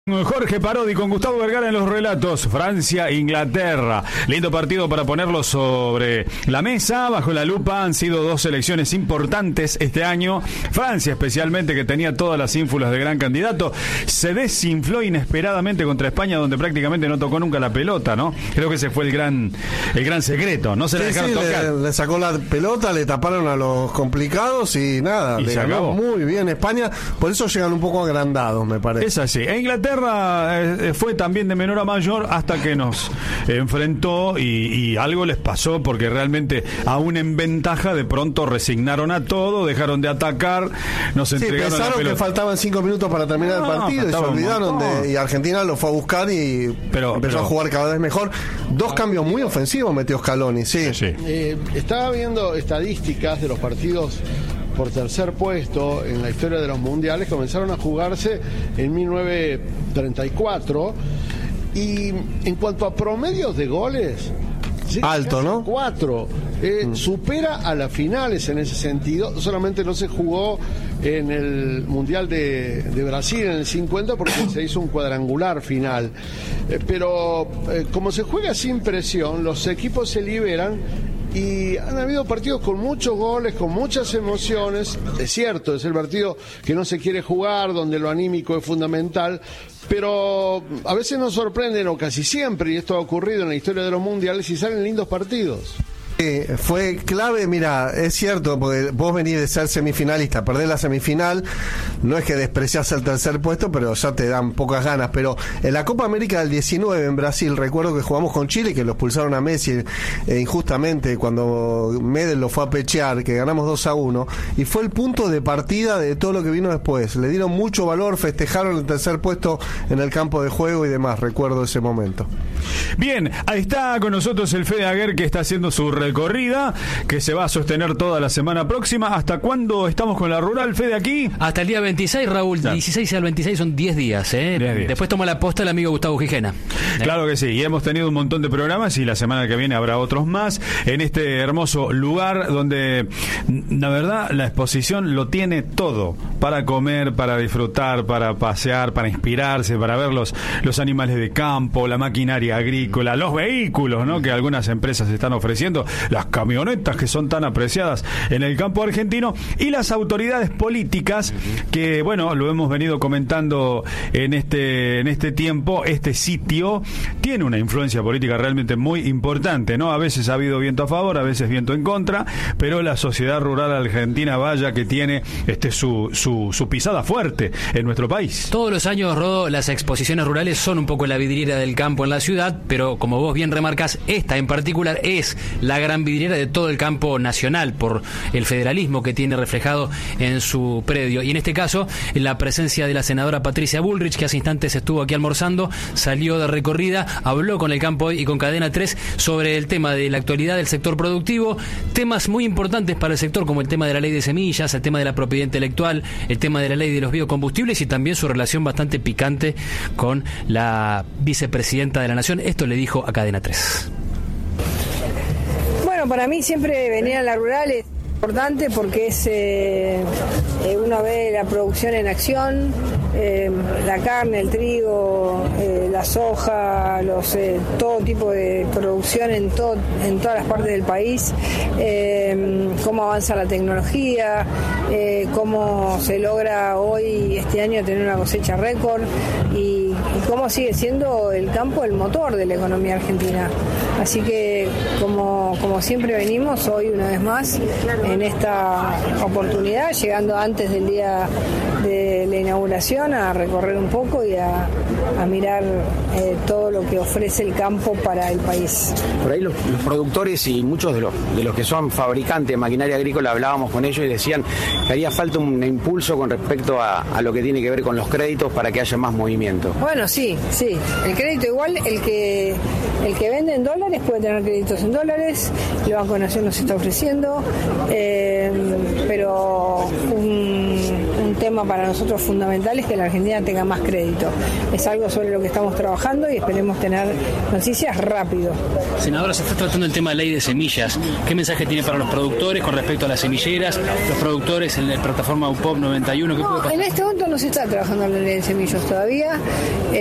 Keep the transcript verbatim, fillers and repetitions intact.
Jorge Parodi con Gustavo Vergara en los relatos. Francia-Inglaterra. Lindo partido para ponerlo sobre la mesa. Bajo la lupa han sido dos selecciones importantes este año. Francia especialmente, que tenía todas las ínfulas de gran candidato, se desinfló inesperadamente contra España, donde prácticamente no tocó nunca la pelota, ¿no? Creo que ese fue el gran el gran secreto. No se sí, la dejaron sí, tocar. Le, le sacó la pelota, le taparon a los complicados y nada, y le ganó acabó. Muy bien España. Por eso llegan un poco agrandados, me parece. Es así. E Inglaterra eh, fue también de menor a mayor hasta que nos enfrentó y, y algo les pasó, porque realmente aún en ventaja de pronto resignaron a todo, dejaron de atacar, nos Sí, entregaron pensaron la pelota. que faltaban cinco minutos para terminar No, el partido y se faltaba un olvidaron montón. de, y Argentina lo fue a buscar y Pero- empezó pero- a jugar cada vez mejor. Dos cambios muy ofensivos metió Scaloni, sí. Sí. Eh, estaba viendo estadísticas de los partidos por tercer puesto en la historia de los mundiales. Comenzaron a jugarse en mil novecientos treinta y cuatro y en cuanto a promedios de goles, sí, Alto, ¿no? Cuatro. Eh, mm. Supera a las finales en ese sentido. Solamente no se jugó en el Mundial de, de Brasil en el cincuenta porque se hizo un cuadrangular final. Eh, pero eh, como se juega sin presión, los equipos se liberan y han habido partidos con muchos goles, con muchas emociones. Es cierto, es el partido que no se quiere jugar, donde lo anímico es fundamental, pero a veces nos sorprenden, o casi siempre, y esto ha ocurrido en la historia de los mundiales, y salen lindos partidos. Sí, fue clave, mira, es cierto, porque vos venís de ser semifinalista, perdés la semifinal, no es que despreciás el tercer puesto, pero ya te dan pocas ganas. Pero en la Copa América del diecinueve en Brasil, recuerdo que jugamos con Chile, que lo expulsaron a Messi eh, injustamente cuando Medel lo fue a pechear, que ganamos dos a uno, y fue el punto de partida de todo lo que vino después. Le dieron mucho valor, festejaron el tercer puesto en el campo de juego y demás, recuerdo ese momento. Bien, ahí está con nosotros el Fede Aguer, que está haciendo su recorrida, que se va a sostener toda la semana próxima. ¿Hasta cuándo estamos con la rural, Fede, aquí? Hasta el día veintiséis, Raúl. Claro. dieciséis al veintiséis son diez días, ¿eh? diez días. Después toma la posta el amigo Gustavo Gijena. ¿eh? Claro que sí, y hemos tenido un montón de programas y la semana que viene habrá otros más en este hermoso lugar donde, la verdad, la exposición lo tiene todo, para comer, para disfrutar, para pasear, para inspirarse, para ver los, los animales de campo, la maquinaria agrícola, los vehículos, ¿no?, que algunas empresas están ofreciendo, las camionetas que son tan apreciadas en el campo argentino, y las autoridades políticas que, bueno, lo hemos venido comentando en este en este tiempo. Este sitio tiene una influencia política realmente muy importante, ¿no? A veces ha habido viento a favor, a veces viento en contra, pero la sociedad rural argentina, vaya que tiene este su, su, su pisada fuerte en nuestro país. Todos los años, Rodo, las exposiciones rurales son un poco la vidriera del campo en la ciudad, pero como vos bien remarcas, esta en particular es la gran vidriera de todo el campo nacional, por el federalismo que tiene reflejado en su predio. Y en este caso, la presencia de la senadora Patricia Bullrich, que hace instantes estuvo aquí almorzando, salió de recorrida, habló con el Campo Hoy y con Cadena tres sobre el tema de la actualidad del sector productivo, temas muy importantes para el sector como el tema de la ley de semillas, el tema de la propiedad intelectual, el tema de la ley de los biocombustibles y también su relación bastante picante con la vicepresidenta de la Nación. Esto le dijo a Cadena tres. Bueno, para mí siempre venir a la rural es importante porque es eh, eh, uno ve la producción en acción, eh, la carne, el trigo, eh, la soja, los eh, todo tipo de producción en todo en todas las partes del país, eh, cómo avanza la tecnología, eh, cómo se logra hoy este año tener una cosecha récord y, y cómo sigue siendo el campo el motor de la economía argentina. Así que como como siempre venimos hoy una vez más en esta oportunidad, llegando antes del día de la inauguración, a recorrer un poco y a, a mirar eh, todo lo que ofrece el campo para el país. Por ahí los, los productores y muchos de los, de los que son fabricantes de maquinaria agrícola, hablábamos con ellos y decían que haría falta un impulso con respecto a, a lo que tiene que ver con los créditos para que haya más movimiento. Bueno, sí, sí. El crédito igual, el que el que vende en dólares puede tener créditos en dólares, el Banco de Nación nos está ofreciendo, eh, pero un, un tema para nosotros fundamental es que la Argentina tenga más crédito. Es algo sobre lo que estamos trabajando y esperemos tener noticias rápido. Senadora, se está tratando el tema de ley de semillas. ¿Qué mensaje tiene para los productores con respecto a las semilleras, los productores en la plataforma U P O P noventa y uno? ¿Qué puede pasar? En este momento no se está trabajando en la ley de semillas todavía.